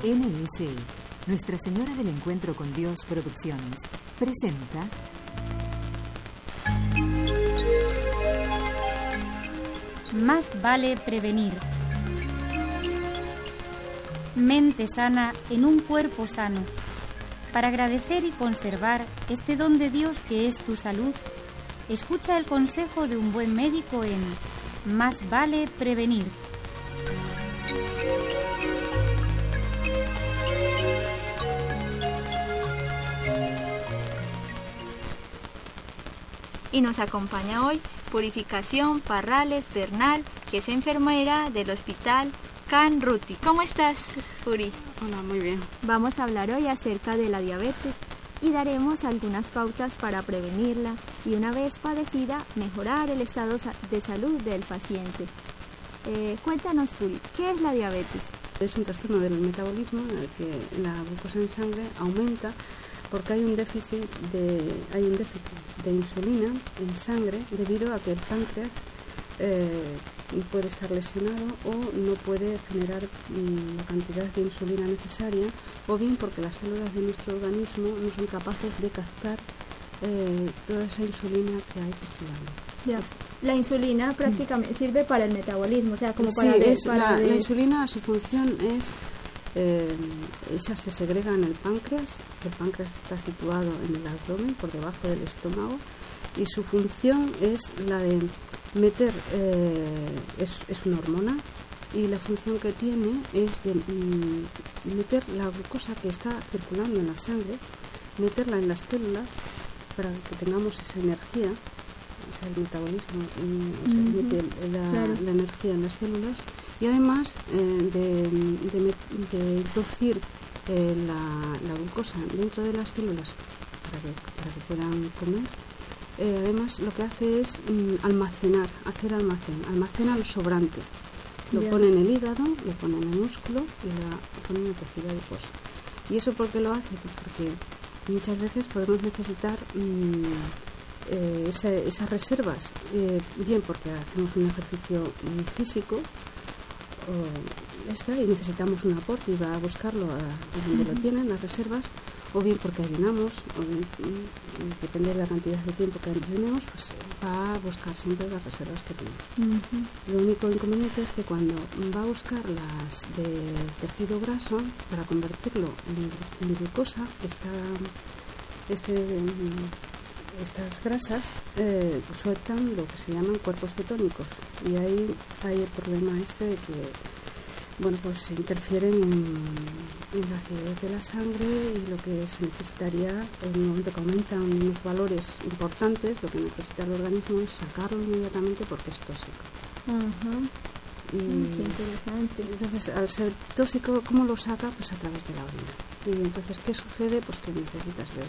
NSE, Nuestra Señora del Encuentro con Dios Producciones, presenta Más vale prevenir. Mente sana en un cuerpo sano. Para agradecer y conservar este don de Dios que es tu salud, escucha el consejo de un buen médico en Más vale prevenir. Y nos acompaña hoy Purificación Parrales Bernal, que es enfermera del Hospital Can Ruti. ¿Cómo estás, Puri? Hola, muy bien. Vamos a hablar hoy acerca de la diabetes y daremos algunas pautas para prevenirla y, una vez padecida, mejorar el estado de salud del paciente. Cuéntanos, Puri, ¿qué es la diabetes? Es un trastorno del metabolismo en el que la glucosa en sangre aumenta porque hay un déficit de insulina en sangre debido a que el páncreas puede estar lesionado o no puede generar la cantidad de insulina necesaria, o bien porque las células de nuestro organismo no son capaces de captar toda esa insulina que hay circulando. Ya. La insulina prácticamente sirve para el metabolismo, o sea, como sí, para la insulina, su función es esa se segrega en el páncreas. El páncreas está situado en el abdomen, por debajo del estómago, y su función es la de meter, es una hormona, y la función que tiene es de meter la glucosa que está circulando en la sangre, meterla en las células para que tengamos esa energía, o sea, el metabolismo, mete la energía en las células, y además de introducir la glucosa dentro de las células para que puedan comer. Además, lo que hace es almacena lo sobrante. Lo pone en el hígado, lo pone en el músculo y lo pone en el tejido adiposo. ¿Y eso por qué lo hace? Pues porque muchas veces podemos necesitar esas reservas, bien porque hacemos un ejercicio físico y necesitamos un aporte y va a buscarlo donde lo tienen las reservas, o bien porque ayunamos, o bien, depende de la cantidad de tiempo que ayunemos, pues va a buscar siempre las reservas que tenemos. Lo único inconveniente es que cuando va a buscar las de tejido graso, para convertirlo en glucosa, estas grasas sueltan lo que se llaman cuerpos cetónicos, y ahí hay el problema de que pues interfieren en la acidez de la sangre, y lo que se necesitaría en el momento que aumentan unos valores importantes, lo que necesita el organismo es sacarlo inmediatamente porque es tóxico. Qué interesante. Entonces, al ser tóxico, ¿cómo lo saca? Pues a través de la orina. Y entonces, ¿qué sucede? Pues que necesitas beber